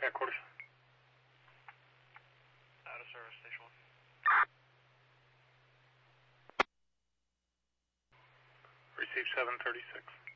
headquarters. Out of service, station 1. Receive 736.